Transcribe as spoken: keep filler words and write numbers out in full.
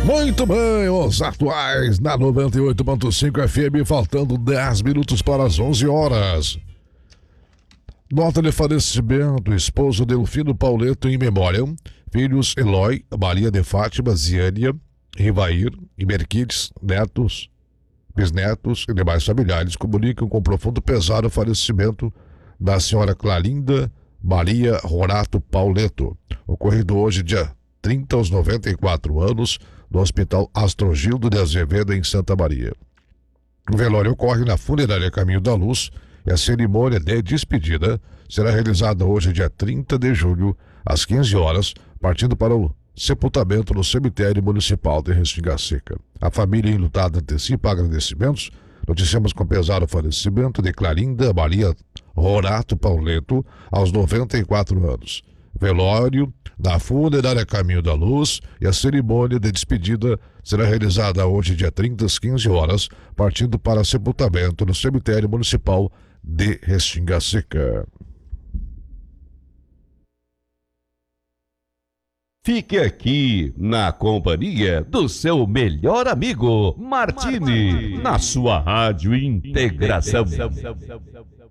Muito bem, os atuais na noventa e oito ponto cinco F M, faltando dez minutos para as onze horas. Nota de falecimento: esposo Delfino Pauleto em memória, filhos Eloy, Maria de Fátima, Ziânia, Rivair e Merquides, netos, bisnetos e demais familiares comunicam com profundo pesar o falecimento da senhora Clarinda Maria Rorato Pauleto, ocorrido hoje, dia trinta, aos noventa e quatro anos, no Hospital Astrogildo de Azevedo, em Santa Maria. O velório ocorre na Funerária Caminho da Luz e a cerimônia de despedida será realizada hoje, dia trinta de julho, às quinze horas, partindo para o sepultamento no cemitério municipal de Restinga Seca. A família enlutada antecipa agradecimentos. Noticiamos com pesar o falecimento de Clarinda Maria Rorato Pauleto, aos noventa e quatro anos. Velório na Funerária Caminho da Luz e a cerimônia de despedida será realizada hoje, dia trinta, às quinze horas, partindo para sepultamento no cemitério municipal de Restinga Seca. Fique aqui na companhia do seu melhor amigo Martini, na sua Rádio Integração.